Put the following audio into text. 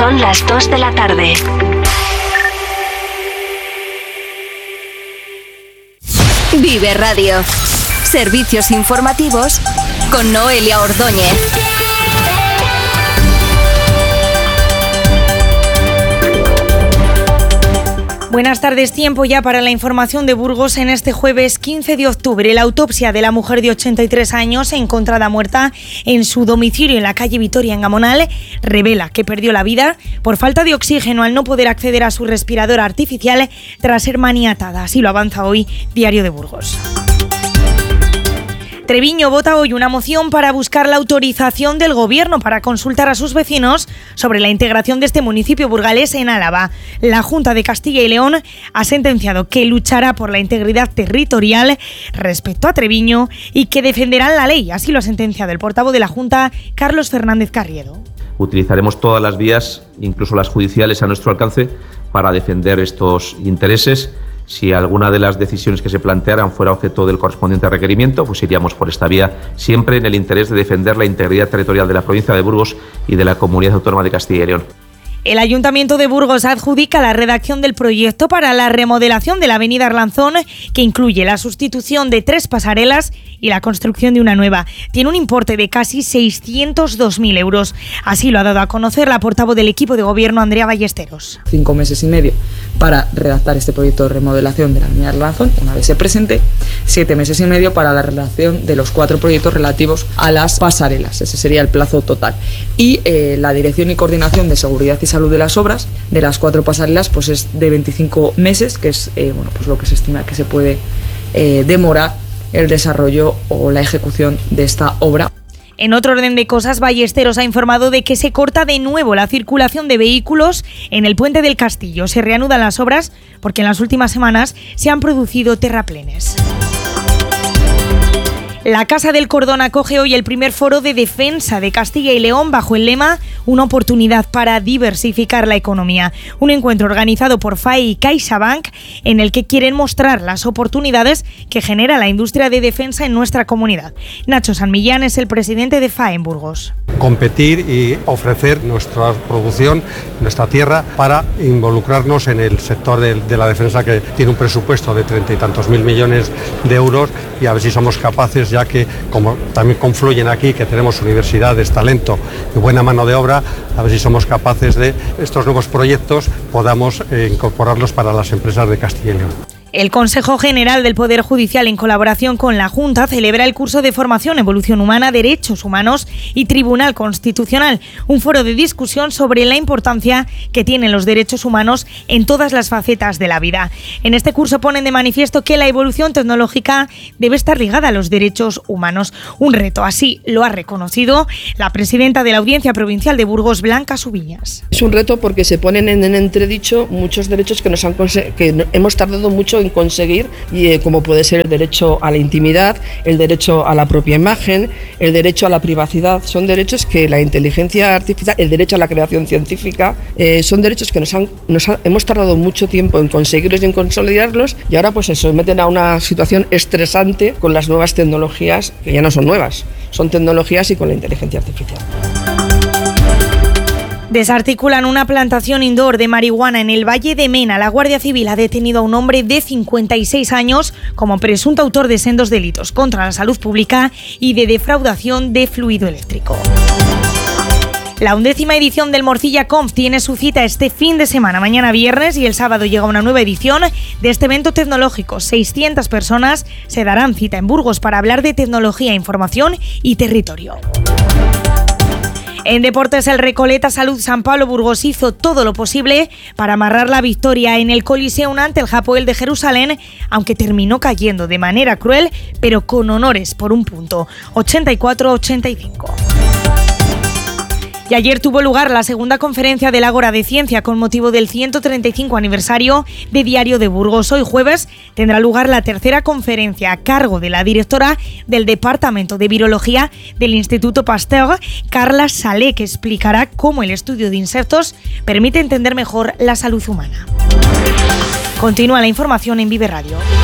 Son las 2 de la tarde. Vive Radio. Servicios informativos con Noelia Ordóñez. Buenas tardes, tiempo ya para la información de Burgos en este jueves 15 de octubre. La autopsia de la mujer de 83 años encontrada muerta en su domicilio en la calle Vitoria, en Gamonal, revela que perdió la vida por falta de oxígeno al no poder acceder a su respirador artificial tras ser maniatada. Así lo avanza hoy Diario de Burgos. Treviño vota hoy una moción para buscar la autorización del Gobierno para consultar a sus vecinos sobre la integración de este municipio burgalés en Álava. La Junta de Castilla y León ha sentenciado que luchará por la integridad territorial respecto a Treviño y que defenderán la ley. Así lo ha sentenciado el portavoz de la Junta, Carlos Fernández Carriedo. Utilizaremos todas las vías, incluso las judiciales, a nuestro alcance para defender estos intereses. Si alguna de las decisiones que se plantearan fuera objeto del correspondiente requerimiento, pues iríamos por esta vía, siempre en el interés de defender la integridad territorial de la provincia de Burgos y de la Comunidad Autónoma de Castilla y León. El Ayuntamiento de Burgos adjudica la redacción del proyecto para la remodelación de la avenida Arlanzón, que incluye la sustitución de 3 pasarelas y la construcción de una nueva. Tiene un importe de casi 602.000 euros. Así lo ha dado a conocer la portavoz del equipo de gobierno, Andrea Ballesteros. 5 meses y medio para redactar este proyecto de remodelación de la avenida Arlanzón, una vez se presente, 7 meses y medio para la redacción de los 4 proyectos relativos a las pasarelas. Ese sería el plazo total. Y la dirección y coordinación de seguridad y salud de las obras, de las 4 pasarelas, pues es de 25 meses, que es pues lo que se estima que se puede demorar el desarrollo o la ejecución de esta obra. En otro orden de cosas, Ballesteros ha informado de que se corta de nuevo la circulación de vehículos en el Puente del Castillo. Se reanudan las obras porque en las últimas semanas se han producido terraplenes. La Casa del Cordón acoge hoy el primer foro de defensa de Castilla y León bajo el lema Una oportunidad para diversificar la economía. Un encuentro organizado por FAE y CaixaBank en el que quieren mostrar las oportunidades que genera la industria de defensa en nuestra comunidad. Nacho San Millán es el presidente de FAE en Burgos. Competir y ofrecer nuestra producción, nuestra tierra, para involucrarnos en el sector de la defensa, que tiene un presupuesto de 30 y tantos mil millones de euros, y a ver si somos capaces, ya que como también confluyen aquí, que tenemos universidades, talento y buena mano de obra, a ver si somos capaces de estos nuevos proyectos podamos incorporarlos para las empresas de Castilla y León. El Consejo General del Poder Judicial, en colaboración con la Junta, celebra el curso de formación Evolución Humana, Derechos Humanos y Tribunal Constitucional, un foro de discusión sobre la importancia que tienen los derechos humanos en todas las facetas de la vida. En este curso ponen de manifiesto que la evolución tecnológica debe estar ligada a los derechos humanos. Un reto, así lo ha reconocido la presidenta de la Audiencia Provincial de Burgos, Blanca Subiñas. Es un reto porque se ponen en entredicho muchos derechos que hemos tardado mucho en conseguir, y como puede ser el derecho a la intimidad, el derecho a la propia imagen, el derecho a la privacidad. Son derechos que la inteligencia artificial, el derecho a la creación científica, son derechos que hemos tardado mucho tiempo en conseguirlos y en consolidarlos, y ahora pues se someten a una situación estresante con las nuevas tecnologías, que ya no son nuevas, son tecnologías, y con la inteligencia artificial. Desarticulan una plantación indoor de marihuana en el Valle de Mena. La Guardia Civil ha detenido a un hombre de 56 años como presunto autor de sendos delitos contra la salud pública y de defraudación de fluido eléctrico. La 11ª edición del Morcilla Conf tiene su cita este fin de semana, mañana viernes, y el sábado llega una nueva edición de este evento tecnológico. 600 personas se darán cita en Burgos para hablar de tecnología, información y territorio. En deportes, el Recoleta Salud San Pablo Burgos hizo todo lo posible para amarrar la victoria en el Coliseum ante el Hapoel de Jerusalén, aunque terminó cayendo de manera cruel, pero con honores por un punto, 84-85. Y ayer tuvo lugar la segunda conferencia del Ágora de Ciencia con motivo del 135 aniversario de Diario de Burgos. Hoy jueves tendrá lugar la tercera conferencia a cargo de la directora del Departamento de Virología del Instituto Pasteur, Carla Salé, que explicará cómo el estudio de insectos permite entender mejor la salud humana. Continúa la información en Vive Radio.